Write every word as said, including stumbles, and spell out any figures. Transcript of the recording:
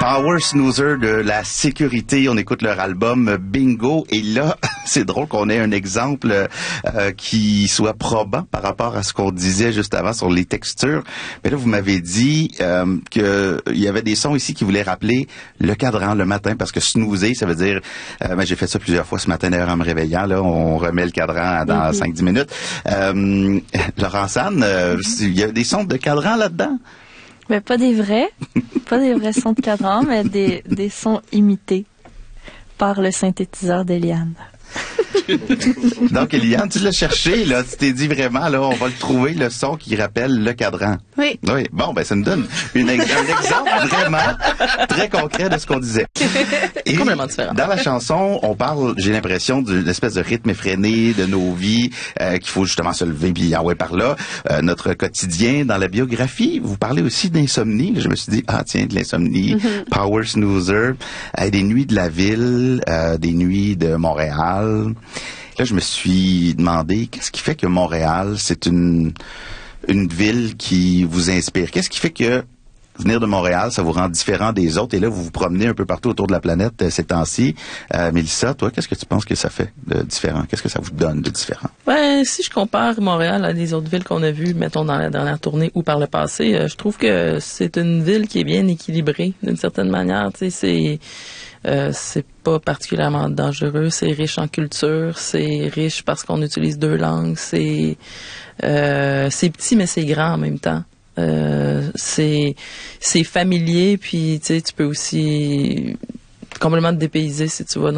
Power Snoozer de la sécurité. On écoute leur album Bingo. Et là, c'est drôle qu'on ait un exemple euh, qui soit probant par rapport à ce qu'on disait juste avant sur les textures. Mais là, vous m'avez dit euh, que il y avait des sons ici qui voulaient rappeler le cadran le matin, parce que snoozer, ça veut dire... Euh, ben, j'ai fait ça plusieurs fois ce matin d'ailleurs en me réveillant. Là, on remet le cadran dans mm-hmm. cinq dix minutes. Euh, Laurence-Anne, euh, mm-hmm. il y a des sons de cadran là-dedans? Mais pas des vrais, pas des vrais sons de cadran, mais des, des sons imités par le synthétiseur d'Eliane. Donc, Eliane, tu l'as cherché, là. Tu t'es dit vraiment, là, on va le trouver, le son qui rappelle le cadran. Oui. Oui. Bon, ben, ça nous donne une, un exemple vraiment très concret de ce qu'on disait. Et complètement différent. Dans la chanson, on parle, j'ai l'impression, d'une espèce de rythme effréné de nos vies, euh, qu'il faut justement se lever puis envoyer par là. Euh, notre quotidien. Dans la biographie, vous parlez aussi d'insomnie. Je me suis dit, ah, tiens, de l'insomnie. Mm-hmm. Power Snoozer. Euh, des nuits de la ville, euh, des nuits de Montréal. Là, je me suis demandé, qu'est-ce qui fait que Montréal, c'est une une ville qui vous inspire? Qu'est-ce qui fait que venir de Montréal, ça vous rend différent des autres? Et là, vous vous promenez un peu partout autour de la planète euh, ces temps-ci. Euh, Mélissa, toi, qu'est-ce que tu penses que ça fait de différent? Qu'est-ce que ça vous donne de différent? Ben, si je compare Montréal à des autres villes qu'on a vues, mettons, dans la dernière tournée ou par le passé, euh, je trouve que c'est une ville qui est bien équilibrée, d'une certaine manière. Tu sais, c'est... Euh, c'est pas particulièrement dangereux, c'est riche en culture, c'est riche parce qu'on utilise deux langues, c'est euh, c'est petit mais c'est grand en même temps. Euh, c'est c'est familier, puis tu sais, tu peux aussi complètement te dépayser si tu vas dans